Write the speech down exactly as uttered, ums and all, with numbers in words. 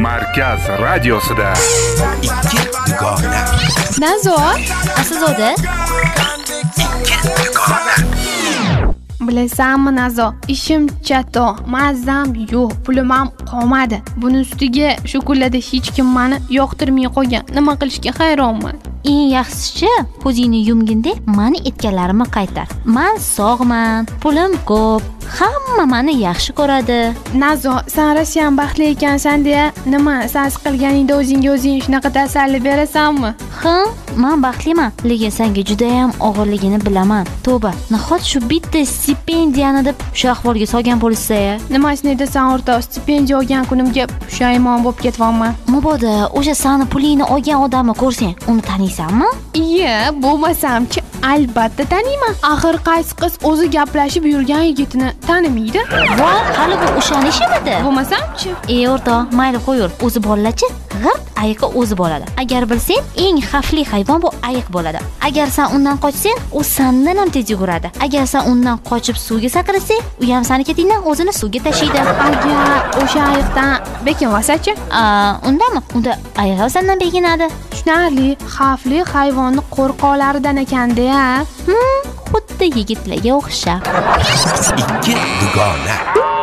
Markaz radiosida ikki dugona. Nazo, Aslzoda. Ikki dugona. Bilasanmi Nazo, ishim chato, mazam yo'q, pulim ham qolmadi. Buning ustiga shu kunlarda hech kim meni yoqtirmay qo'ygan. Nima qilishga hayronman. Eng yaxshisi, ko'zingni yumganda meni aytganlarimni qaytar. Men sog'man, pulim ko'p, hamma meni yaxshi ko'radi. Nazo, sen Rossiyan baxtli ekansan-da, nima sen qilganingda o'zingga o'zing shunaqa tasalli berasanmi? Ha, men baxtliman, lekin senga juda ham og'irligini bilaman. Tavba, nahot shu bitta stipendiyani deb shu ahvolga solgan bo'lsa-ya. Nimasini desan o'rtoq, stipendiya olgan kunimga pushaymon bo'lib ketyapman. Mabodo o'sha seni pulingni olgan odamni ko'rsang, uni taniysanmi? Iye, bo'lmasam-chi, albatta taniyman. Axir qaysi qiz o'zi gaplashib yurgan yigitini tanimaydi? Voy, hali bu o'shani ishimidi? Bo'lmasam-chi? Ey o'rtoq, mayli qo'yur. O'zi bolachi, g'irt ayiqqa o'zi bo'ladi. Agar bilsang, eng xavfli hayvon bu ayiq bo'ladi. Agar sen undan qochsang, u sendan ham tez yuguradi. Agar sen undan qochib suvga sakrasang, u ham seni ketingdan o'zini suvga tashlaydi. Agar o'sha ayiqdan bekinmasa-chi? A, undami? Unda ayiq sendan bekinadi. Tushunarli, xavfli hayvonni qo'rqoqlaridan ekanda-ya. Hmm, xuddi yigitlarga o'xshab. Ikki dugona.